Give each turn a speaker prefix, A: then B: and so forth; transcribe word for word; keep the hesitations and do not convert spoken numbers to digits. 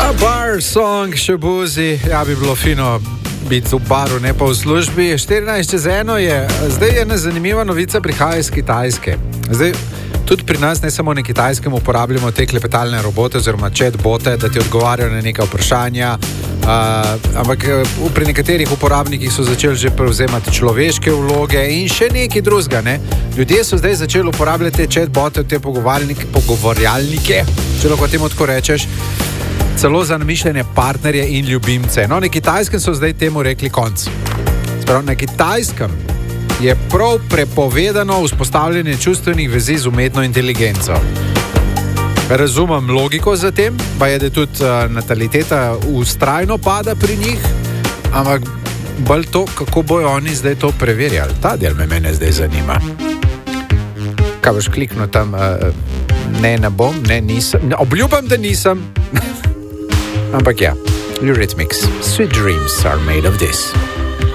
A: A bar song še bozi, ja bi bilo fino biti v baru, ne pa v službi. štirinajst čez eno je, zdaj je ena zanimiva novica, prihaja iz Kitajske. Zdaj, tudi pri nas, ne samo na Kitajskem, uporabljamo te klepetalne robote oziroma chatbote, da ti odgovarjajo na neka vprašanja. Uh, ampak pri nekaterih uporabnikih so začeli že prevzemati človeške vloge in še nekaj drugega. Ne? Ljudje so zdaj začeli uporabljati te chatbote, te pogovarjalnike, če lahko temu tako rečeš, celo za namišljene partnerje in ljubimce. No, na Kitajskem so zdaj temu rekli konc. Sprav, na Kitajskem je prav prepovedano vzpostavljanje čustvenih vezi z umetno inteligenco. Razumem logiko za tem, pa je, da tudi uh, nataliteta vztrajno pada pri njih, ampak bolj to, kako bojo oni zdaj to preverjali. Ta del me mene zdaj zanima. Kaj boš kliknil tam, uh, ne, ne bom, ne, nisem, ne, obljubam, da nisem. Ampak ja, Eurythmics, Sweet Dreams are made of this.